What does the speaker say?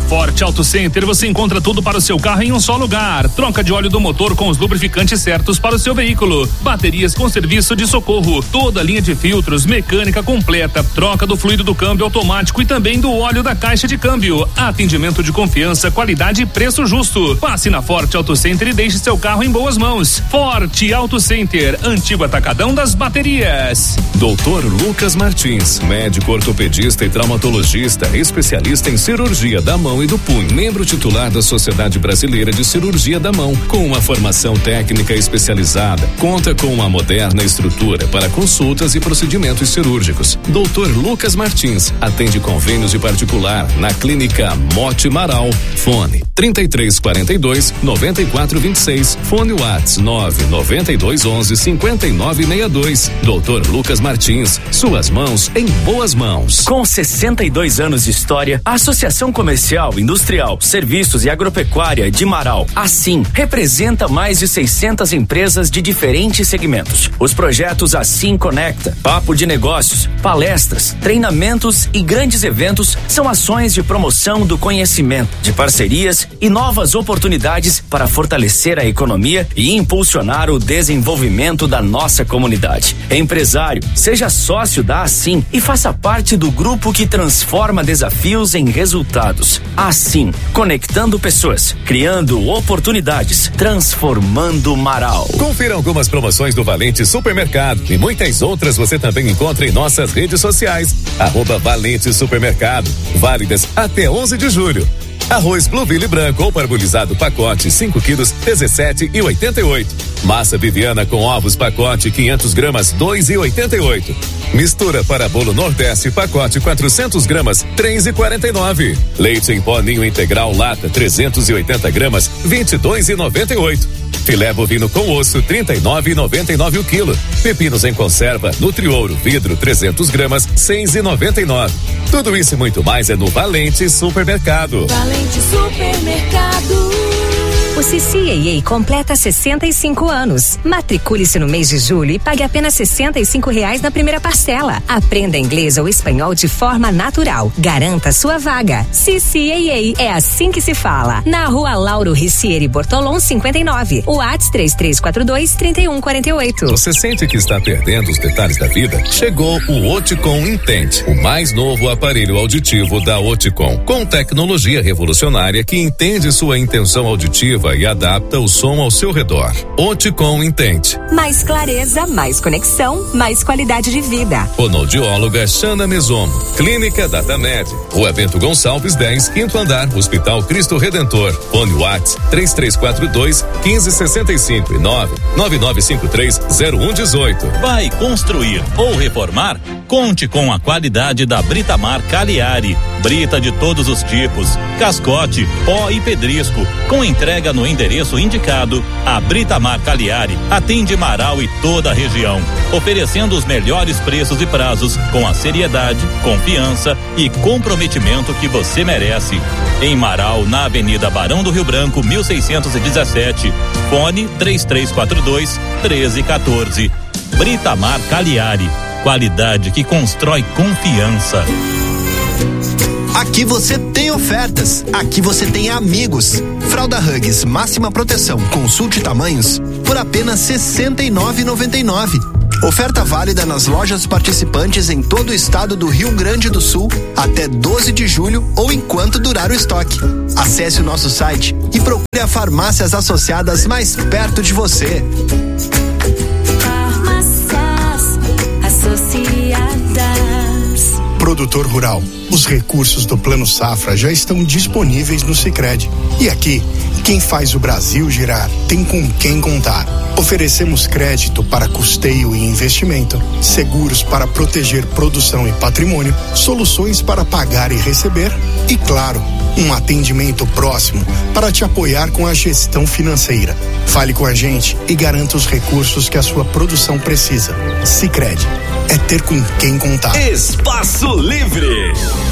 Forte Auto Center você encontra tudo para o seu carro em um só lugar. Troca de óleo do motor com os lubrificantes certos para o seu veículo. Baterias com serviço de socorro. Toda a linha de filtros, mecânica completa. Troca do fluido do câmbio automático e também do óleo da caixa de câmbio. Atendimento de confiança, qualidade e preço justo. Passe na Forte Auto Center e deixe seu carro em boas mãos. Forte Auto Center, antigo atacadão das baterias. Dr. Lucas Martins, médico ortopedista e traumatologista, especialista em cirurgia da mão e do punho, membro titular da Sociedade Brasileira de Cirurgia da Mão, com uma formação técnica especializada, conta com uma moderna estrutura para consultas e procedimentos cirúrgicos. Dr. Lucas Martins atende convênios de particular na Clínica Mote Marau. Fone 3342-9426. Fone WhatsApp 99211-5962. Dr. Lucas Martins, suas mãos em boas mãos. Com 62 anos de história, a Associação Comercial, Industrial, Serviços e Agropecuária de Marau, assim, representa mais de 600 empresas de diferentes segmentos. Os projetos Assim Conecta, Papo de Negócios, palestras, treinamentos e grandes eventos são ações de promoção do conhecimento, de parcerias e novas oportunidades para fortalecer a economia e impulsionar o desenvolvimento da nossa comunidade. Empresário, seja sócio da Assim e faça parte do grupo que transforma desafios em resultados. Assim, conectando pessoas, criando oportunidades, transformando Marau. Confira algumas promoções do Valente Supermercado e muitas outras você também encontra em nossas redes sociais. @Valente Supermercado, válidas até 11 de julho. Arroz Blueville branco ou parbolizado pacote 5 quilos 17,88. Massa Viviana com ovos pacote 500 gramas 2,88. Mistura para bolo Nordeste pacote 400 gramas 3,49. Leite em pó ninho integral lata 380 gramas 22,98. Filé bovino com osso 39,99 o quilo. Pepinos em conserva Nutriouro vidro 300 gramas 6,99. Tudo isso e muito mais é no Valente Supermercado. Valente Supermercado. O CCAA completa 65 anos. Matricule-se no mês de julho e pague apenas R$65 na primeira parcela. Aprenda inglês ou espanhol de forma natural. Garanta sua vaga. CCAA, é assim que se fala. Na Rua Lauro Ricieri Bortolom 59. O WhatsApp 3342-3148. Você sente que está perdendo os detalhes da vida? Chegou o Oticon Intent, o mais novo aparelho auditivo da Oticon, com tecnologia revolucionária que entende sua intenção auditiva e adapta o som ao seu redor. Oticon Intent. Mais clareza, mais conexão, mais qualidade de vida. Fonoaudióloga Xana Mesomo. Clínica Datamed. Rua Bento Gonçalves 10, 5º andar, Hospital Cristo Redentor. Fone WhatsApp 3342-1565 e 99953-0118. Vai construir ou reformar? Conte com a qualidade da Britamar Cagliari. Brita de todos os tipos, cascote, pó e pedrisco, com entrega no endereço indicado. A Britamar Cagliari atende Marau e toda a região, oferecendo os melhores preços e prazos com a seriedade, confiança e comprometimento que você merece. Em Marau, na Avenida Barão do Rio Branco, 1617. Fone 3342-1314. Britamar Cagliari. Qualidade que constrói confiança. Aqui você tem ofertas, aqui você tem amigos. Fralda Huggies máxima proteção, consulte tamanhos por apenas R$ 69,99. Oferta válida nas lojas participantes em todo o estado do Rio Grande do Sul até 12 de julho ou enquanto durar o estoque. Acesse o nosso site e procure a farmácias associadas mais perto de você. Farmácias associadas. Produtor rural, os recursos do Plano Safra já estão disponíveis no Sicredi. E aqui, quem faz o Brasil girar tem com quem contar. Oferecemos crédito para custeio e investimento, seguros para proteger produção e patrimônio, soluções para pagar e receber e, claro, um atendimento próximo para te apoiar com a gestão financeira. Fale com a gente e garanta os recursos que a sua produção precisa. Sicredi, é ter com quem contar. Espaço Livre.